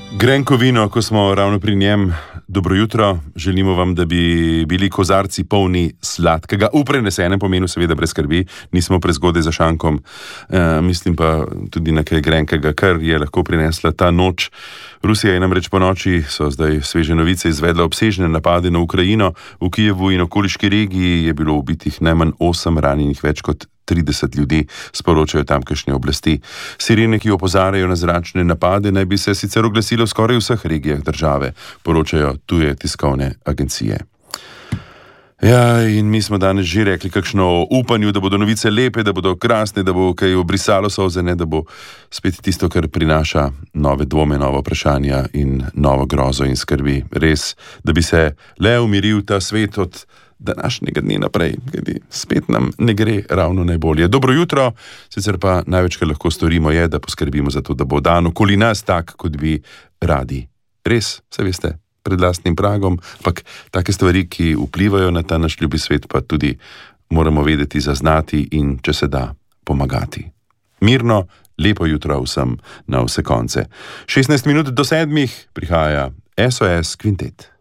Grenko vino, ko smo ravno pri njem. Dobro jutro, želimo vam, da bi bili kozarci polni sladkega, v prenesenem pomenu, seveda brez skrbi, nismo prezgodaj za šankom, mislim pa tudi nekaj grenkega, kar je lahko prinesla ta noč. Rusija je namreč po noči, so zdaj sveže novice, izvedla obsežne napade na Ukrajino. V Kijevu in okoliški regiji je bilo ubitih najmanj 8, ranjenih več kot 30 ljudi, sporočajo tamkajšnje oblasti. Sirene, ki opozarjajo na zračne napade, naj bi se sicer oglasile v skoraj vseh regijah države, poročajo tuje tiskovne agencije. Ja, in mi smo danes že rekli kakšno o upanju, da bodo novice lepe, da bodo krasne, da bo kaj obrisalo solze, ne da bo spet tisto, kar prinaša nove dvome, nova vprašanja in novo grozo in skrbi. Res, da bi se le umiril ta svet od današnjega dne naprej, kajti spet nam ne gre ravno najbolje. Dobro jutro, sicer pa največ, kar lahko storimo, je, da poskrbimo za to, da bo dan okoli nas tak, kot bi radi. Res, se veste, pred lastnim pragom, ampak take stvari, ki vplivajo na ta naš ljubi svet, pa tudi moramo vedeti, zaznati in, če se da, pomagati. Mirno, lepo jutro vsem na vse konce. 16 minut do 7 prihaja SOS Kvintet.